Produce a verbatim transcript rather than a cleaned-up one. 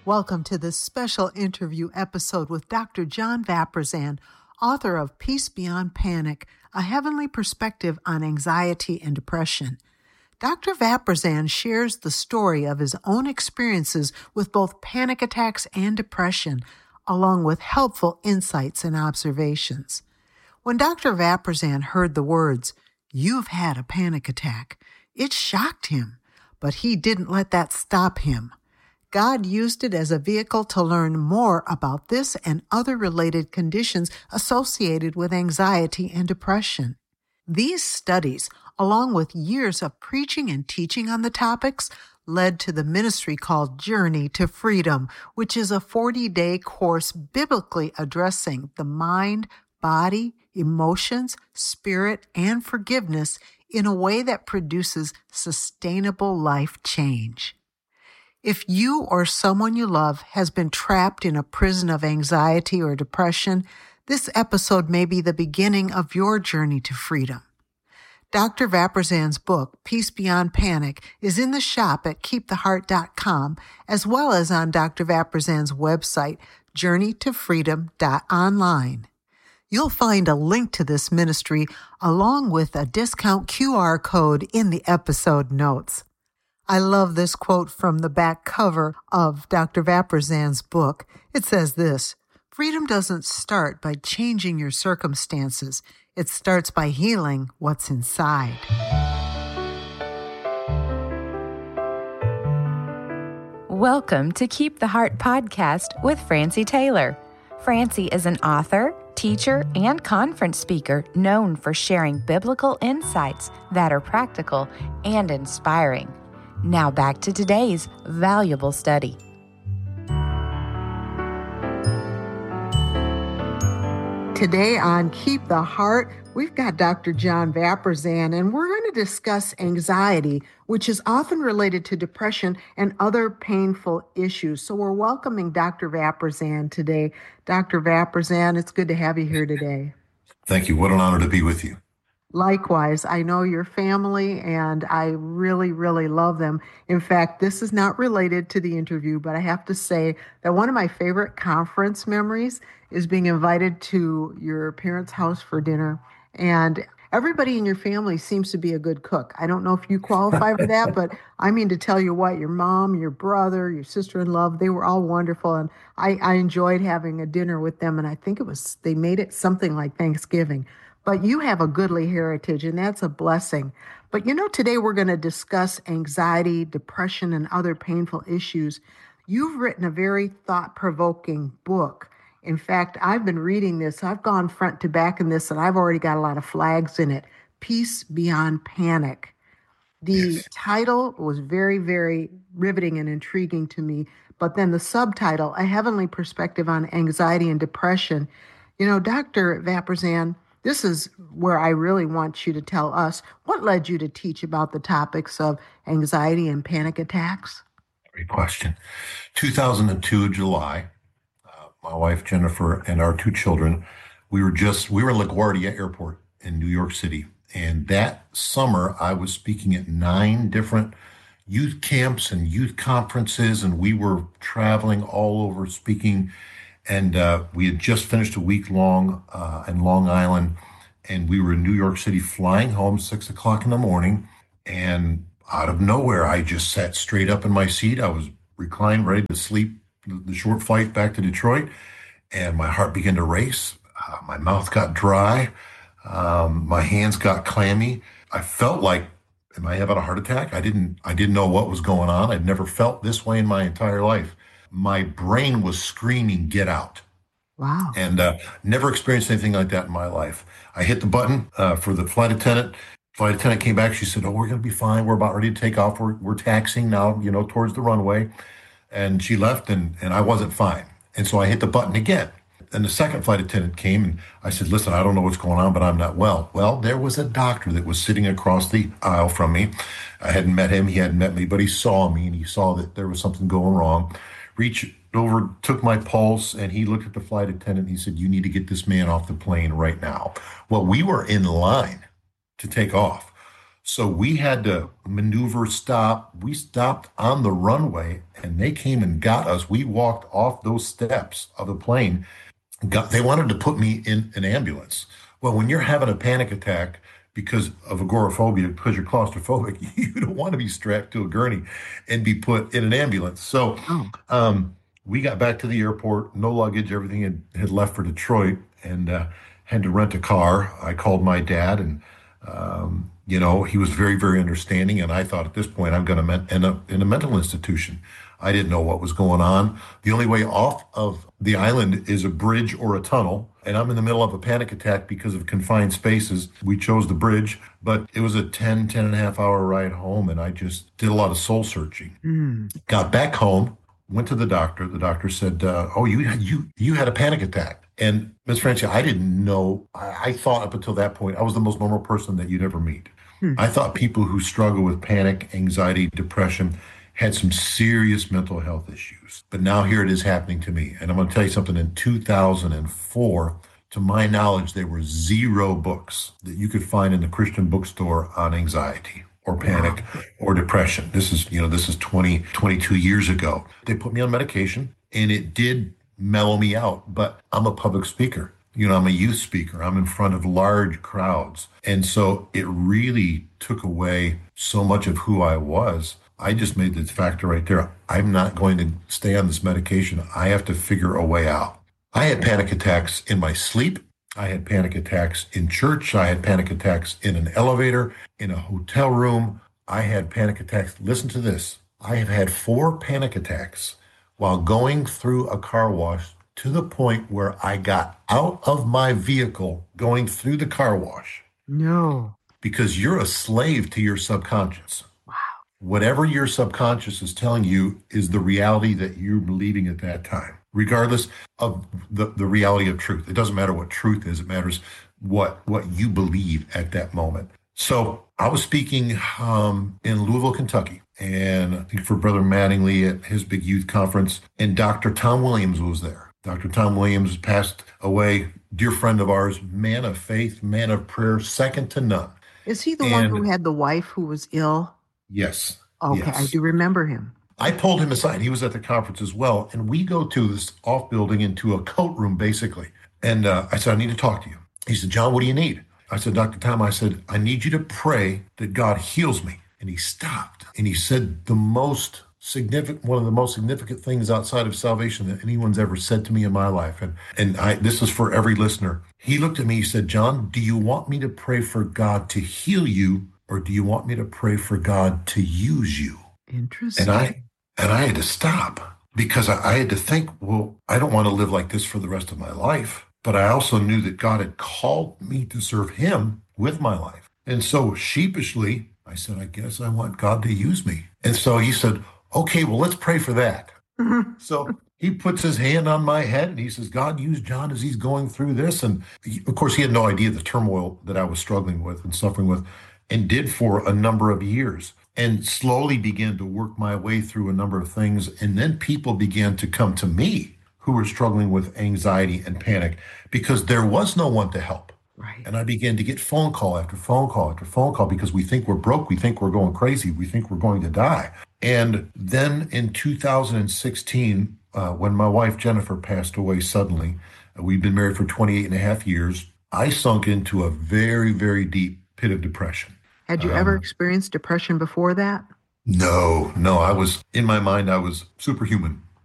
Welcome to this special interview episode with Doctor John Vaperzan, author of Peace Beyond Panic, A Heavenly Perspective on Anxiety and Depression. Doctor Vaperzan shares the story of his own experiences with both panic attacks and depression, along with helpful insights and observations. When Doctor Vaperzan heard the words, "You've had a panic attack," it shocked him, but he didn't let that stop him. God used it as a vehicle to learn more about this and other related conditions associated with anxiety and depression. These studies, along with years of preaching and teaching on the topics, led to the ministry called Journey to Freedom, which is a forty-day course biblically addressing the mind, body, emotions, spirit, and forgiveness in a way that produces sustainable life change. If you or someone you love has been trapped in a prison of anxiety or depression, this episode may be the beginning of your journey to freedom. Doctor Vaperzan's book, Peace Beyond Panic, is in the shop at keep the heart dot com, as well as on Doctor Vaperzan's website, journey to freedom dot online. You'll find a link to this ministry along with a discount Q R code in the episode notes. I love this quote from the back cover of Doctor Vaperzan's book. It says this: "Freedom doesn't start by changing your circumstances. It starts by healing what's inside." Welcome to Keep the Heart podcast with Francie Taylor. Francie is an author, teacher, and conference speaker known for sharing biblical insights that are practical and inspiring. Now back to today's valuable study. Today on Keep the Heart, we've got Doctor John Vaperzan, and we're going to discuss anxiety, which is often related to depression and other painful issues. So we're welcoming Doctor Vaperzan today. Doctor Vaperzan, it's good to have you here today. Thank you. What an honor to be with you. Likewise, I know your family, and I really, really love them. In fact, this is not related to the interview, but I have to say that one of my favorite conference memories is being invited to your parents' house for dinner. And everybody in your family seems to be a good cook. I don't know if you qualify for that, but I mean to tell you what, your mom, your brother, your sister-in-law, they were all wonderful. And I, I enjoyed having a dinner with them. And I think it was, they made it something like Thanksgiving. But you have a goodly heritage, and that's a blessing. But you know, today we're going to discuss anxiety, depression, and other painful issues. You've written a very thought-provoking book. In fact, I've been reading this. I've gone front to back in this, and I've already got a lot of flags in it. Peace Beyond Panic. The yes. title was very, very riveting and intriguing to me. But then the subtitle, A Heavenly Perspective on Anxiety and Depression. You know, Doctor Vaperzan, this is where I really want you to tell us what led you to teach about the topics of anxiety and panic attacks. Great question. two thousand two, July, uh, my wife Jennifer and our two children, we were just, we were in LaGuardia Airport in New York City. And that summer, I was speaking at nine different youth camps and youth conferences, and we were traveling all over speaking. And uh, we had just finished a week long uh, in Long Island, and we were in New York City flying home six o'clock in the morning. And out of nowhere, I just sat straight up in my seat. I was reclined, ready to sleep the short flight back to Detroit. And my heart began to race. Uh, my mouth got dry. Um, my hands got clammy. I felt like, am I having a heart attack? I didn't, I didn't know what was going on. I'd never felt this way in my entire life. My brain was screaming, "Get out." Wow. And uh, never experienced anything like that in my life. I hit the button uh, for the flight attendant. Flight attendant came back. She said, "Oh, we're going to be fine. We're about ready to take off. We're, we're taxiing now, you know, towards the runway." And she left, and, and I wasn't fine. And so I hit the button again. And the second flight attendant came, and I said, "Listen, I don't know what's going on, but I'm not well." Well, there was a doctor that was sitting across the aisle from me. I hadn't met him. He hadn't met me, but he saw me, and he saw that there was something going wrong. Reached over, took my pulse, and he looked at the flight attendant, and he said, "You need to get this man off the plane right now." Well, we were in line to take off. So we had to maneuver, stop. We stopped on the runway, and they came and got us. We walked off those steps of the plane. Got, they wanted to put me in an ambulance. Well, when you're having a panic attack because of agoraphobia, because you're claustrophobic, you don't want to be strapped to a gurney and be put in an ambulance. So Oh. um, we got back to the airport, no luggage, everything had, had left for Detroit, and uh, had to rent a car. I called my dad, and um, you know, he was very, very understanding. And I thought at this point, I'm going to end up in a mental institution. I didn't know what was going on. The only way off of the island is a bridge or a tunnel. And I'm in the middle of a panic attack because of confined spaces. We chose the bridge, but it was a ten, ten and a half hour ride home. And I just did a lot of soul searching. Mm. Got back home, went to the doctor. The doctor said, uh, oh, you, you, you had a panic attack. And Miz Francie, I didn't know. I, I thought up until that point, I was the most normal person that you'd ever meet. Hmm. I thought people who struggle with panic, anxiety, depression had some serious mental health issues. But now here it is happening to me. And I'm going to tell you something. In two thousand four, to my knowledge, there were zero books that you could find in the Christian bookstore on anxiety or panic wow. or depression. This is, you know, this is twenty, twenty-two years ago. They put me on medication, and it did mellow me out. But I'm a public speaker. You know, I'm a youth speaker. I'm in front of large crowds. And so it really took away so much of who I was. I just made the factor right there. I'm not going to stay on this medication. I have to figure a way out. I had panic attacks in my sleep. I had panic attacks in church. I had panic attacks in an elevator, in a hotel room. I had panic attacks. Listen to this. I have had four panic attacks while going through a car wash, to the point where I got out of my vehicle going through the car wash. No. Because you're a slave to your subconscious. Wow. Whatever your subconscious is telling you is the reality that you're believing at that time, regardless of the, the reality of truth. It doesn't matter what truth is. It matters what, what you believe at that moment. So I was speaking um, in Louisville, Kentucky, and I think for Brother Mattingly at his big youth conference, and Doctor Tom Williams was there. Doctor Tom Williams passed away, dear friend of ours, man of faith, man of prayer, second to none. Is he the and, one who had the wife who was ill? Yes. Okay, yes. I do remember him. I pulled him aside. He was at the conference as well. And we go to this off building into a coat room, basically. And uh, I said, I need to talk to you. He said, John, what do you need? I said, Doctor Tom, I said, I need you to pray that God heals me. And he stopped. And he said the most significant, one of the most significant things outside of salvation that anyone's ever said to me in my life. And, and I, this is for every listener. He looked at me, he said, John, do you want me to pray for God to heal you, or do you want me to pray for God to use you? Interesting. And I, and I had to stop, because I, I had to think, well, I don't want to live like this for the rest of my life. But I also knew that God had called me to serve him with my life. And so sheepishly, I said, I guess I want God to use me. And so he said, okay, well, let's pray for that. Mm-hmm. So he puts his hand on my head and he says, God, use John as he's going through this. And he, of course, he had no idea the turmoil that I was struggling with and suffering with, and did for a number of years, and slowly began to work my way through a number of things. And then people began to come to me who were struggling with anxiety and panic, because there was no one to help. Right. And I began to get phone call after phone call after phone call, because we think we're broke. We think we're going crazy. We think we're going to die. And then in two thousand sixteen, uh, when my wife Jennifer passed away suddenly, uh, we'd been married for twenty-eight and a half years, I sunk into a very, very deep pit of depression. Had you um, ever experienced depression before that? No, no. I was, in my mind, I was superhuman.